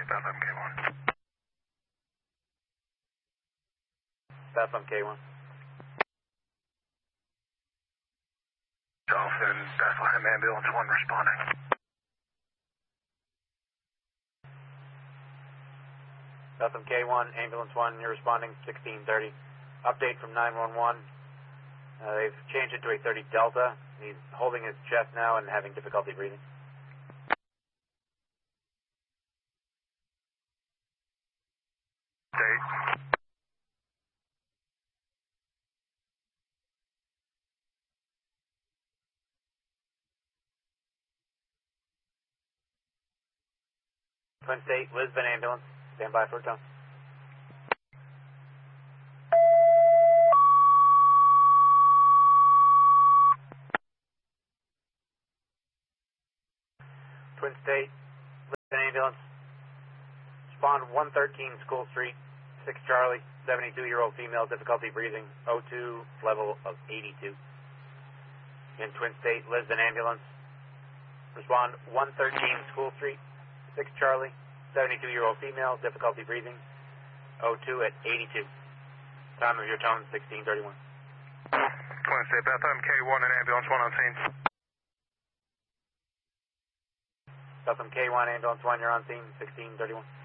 Bethlehem K1. Bethlehem K1. Dolphin, Bethlehem Ambulance 1 responding. Bethlehem K1, Ambulance 1, you're responding 1630. Update from 911. They've changed it to a 30 Delta. He's holding his chest now and having difficulty breathing. Date. Twin State, Lisbon Ambulance. Stand by for a tone. Twin State, Lisbon Ambulance. Respond 113 School Street, 6 Charlie, 72-year-old female, difficulty breathing, O2 level of 82. In Twin State, Lisbon Ambulance. Respond 113 School Street, 6 Charlie, 72-year-old female, difficulty breathing, O2 at 82. Time of your tone, 1631. Twin State, Bethlehem K1 and Ambulance 1 on scene. Bethlehem K1, Ambulance 1, you're on scene, 1631.